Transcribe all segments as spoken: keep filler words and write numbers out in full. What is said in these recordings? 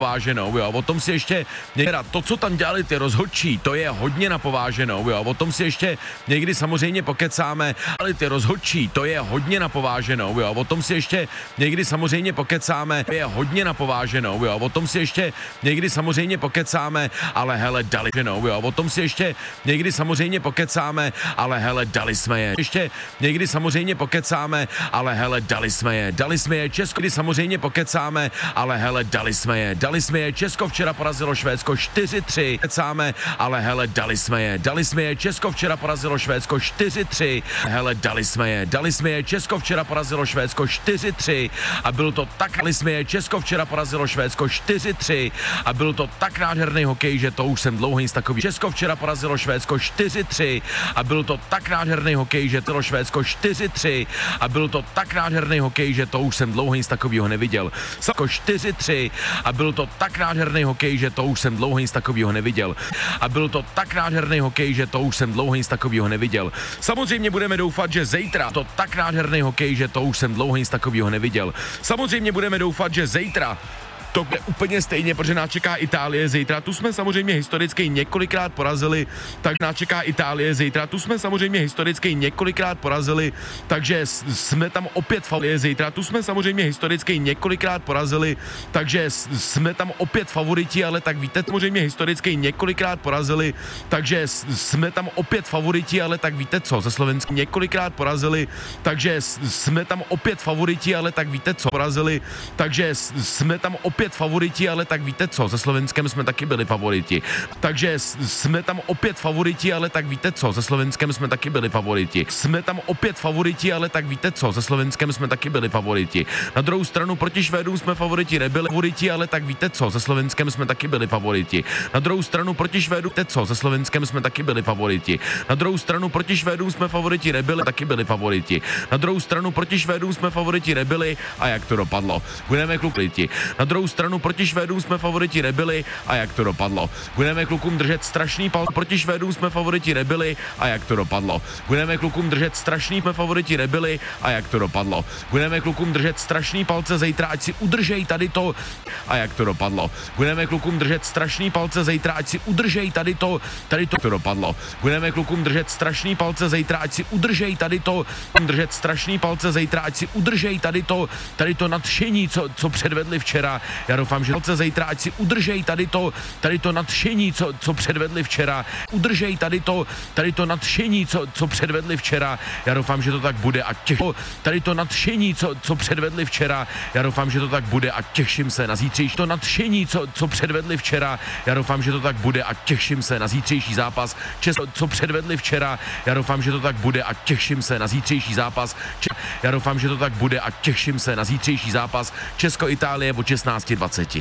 pováženou, jo, o tom si ještě, některá, to, co tam dělali ty rozhodčí, to je hodně na pováženou, jo, o tom si ještě někdy samozřejmě pokecáme, ale ty rozhodčí, to je hodně na pováženou, jo, o tom si ještě někdy samozřejmě pokecáme, je hodně na pováženou, jo, o tom si ještě někdy samozřejmě pokecáme, ale hele, dali ženou, jo, o tom si ještě někdy samozřejmě pokecáme, ale hele, dali jsme je, ještě někdy samozřejmě pokecáme, ale hele, dali jsme je, dali jsme je, Česko, kdy samozřejmě pokecáme, ale hele, dali jsme je, dali jsme je, Česko včera porazilo Švédsko čtyři tři, kecáme, ale hele, dali jsme je, dali jsme je, Česko včera porazilo Švédsko čtyři tři, hele, dali jsme je, dali jsme je, Česko včera porazilo Švédsko čtyři tři a bylo to tak, dali jsme je, Česko včera porazilo Švédsko čtyři tři a byl to tak nádherný hokej, že to už jsem dlouho nic takový. Česko včera porazilo Švédsko čtyři tři a byl to tak nádherný hokej, že to Švédsko čtyři tři a byl to tak nádherný hokej, že to už jsem dlouho nic takového neviděl. Jako čtyři tři a byl to tak nádherný hokej, že to už jsem dlouho nic takového neviděl. A byl to tak nádherný hokej, že to už jsem dlouho nic takového neviděl. Samozřejmě budeme doufat, že zítra to tak nádherný hokej, že to už jsem dlouho nic takového neviděl. Samozřejmě budeme doufat, že zítra to bude úplně stejně, protože nás čeká Itálie zítra. Tu jsme samozřejmě historicky několikrát porazili, tak nás čeká Itálie zítra. Tu jsme samozřejmě historicky několikrát porazili, takže jsme tam opět favoriti zítra. Tu jsme samozřejmě historicky několikrát porazili, takže jsme tam opět favoriti, ale tak víte, samozřejmě historicky několikrát porazili, takže jsme tam opět favoriti, ale tak víte co, ze Slovenska několikrát porazili, takže jsme tam opět favoriti, ale tak víte co, porazili, takže jsme tam opět favoriti, ale tak víte co, se Slovenskem jsme taky byli favoriti. Takže jsme tam opět favoriti, ale tak víte co, se Slovenskem jsme taky byli favoriti. Jsme tam opět favoriti, ale tak víte co, se Slovenskem jsme taky byli favoriti. Na druhou stranu proti Švédům jsme favoriti nebyli favoriti, ale tak víte co, se Slovenskem jsme taky byli favoriti. Na druhou stranu proti Švédům, víte co, se Slovenskem jsme taky byli favoriti. Na druhou stranu proti Švédům jsme favoriti nebyli, taky byli favoriti. Na druhou stranu proti Švédům jsme favoriti nebyli a jak to dopadlo? Budeme klukliti. Na druhou stranu proti Švédům jsme favoriti nebyli a jak to dopadlo? Budeme klukům držet strašný palce. Proti Švédům jsme favoriti nebyli a jak to dopadlo? Budeme klukům držet strašný jsme favoriti nebyli a jak to dopadlo? Budeme klukům držet strašný palce zítra, ať si udržej tady to a jak to dopadlo? Budeme klukům držet strašný palce zítra, ať si udržej tady to, tady to, to dopadlo. Budeme klukům držet strašný palce zítra, ať si udržej tady to, držet strašný palce zítra, ať si udržej tady to, tady to nadšení, co, co předvedli včera. Já doufám, že palce zítra, ať si udržej tady to, tady to nadšení, co, co předvedli včera. Udržej tady to, tady to nadšení, co, co předvedli včera. Já doufám, že to tak bude a těším. Tady to nadšení, co, co předvedli včera. Já doufám, že to tak bude a těším se na zítřejší. To nadšení, co, co předvedli včera. Já doufám, že to tak bude a těším se na zítřejší zápas. Česko, co předvedli včera. Já doufám, že to tak bude a těším se na zítřejší zápas. Já doufám, že to tak bude a těším se na zítřejší zápas. Česko-Itálie od šestnáct dvacet.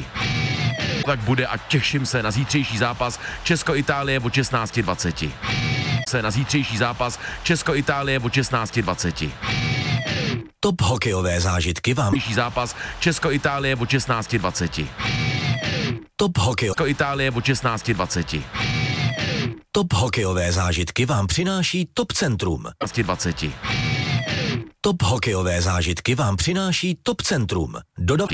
Tak bude a těším se na zítřejší zápas Česko-Itálie od šestnáct dvacet. Se na zítřejší zápas Česko-Itálie od šestnáct dvacet. Top hokejové zážitky vám. Zítřejší zápas Česko-Itálie od šestnáct dvacet. Top hokej. Česko-Itálie od šestnáct dvacet. Top hokejové zážitky vám přináší Top Centrum. dvacet. Top hokejové zážitky vám přináší Top Centrum. Dodav...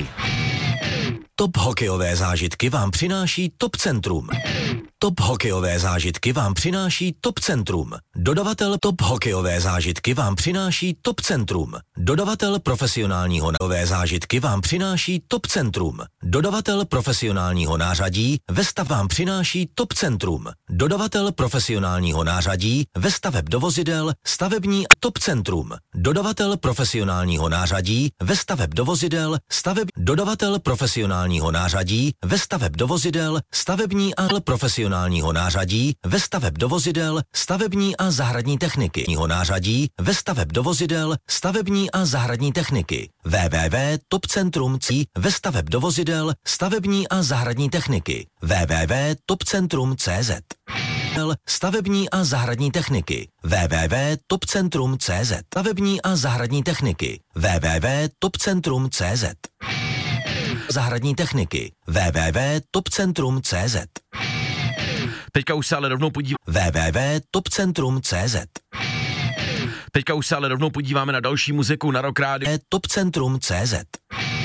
Top hokejové zážitky vám přináší Top Centrum. Top hokejové zážitky vám přináší Top Centrum. Dodavatel Top hokejové zážitky vám přináší Top Centrum. Dodavatel profesionálního nové zážitky vám přináší Top Centrum. Dodavatel profesionálního nářadí Vesta vám přináší Top Centrum. Dodavatel profesionálního nářadí Vesta web do vozidel, stavební a Top Centrum. Dodavatel profesionálního nářadí Vesta web do vozidel, staveb dodavatel profesionálního nářadí Vesta web do vozidel, stavební a profesionálního nářadí Vesta web do vozidel, stavební a zahradní techniky. Nářadí Vesta web do vozidel, stavební a zahradní techniky. w w w tečka top centrum tečka cé Vesta web do vozidel, stavební a zahradní techniky. w w w tečka top centrum tečka cé zet. Stavební a zahradní techniky. w w w tečka top centrum tečka cé zet. Stavební a zahradní techniky. w w w tečka top centrum tečka cé zet. Zahradní techniky. w w w tečka top centrum tečka cé zet. Teďka už se ale rovnou podíváme. w w w tečka top centrum tečka cé zet. Teďka už se ale rovnou podíváme na další muziku na Rock Radio. top centrum tečka cé zet.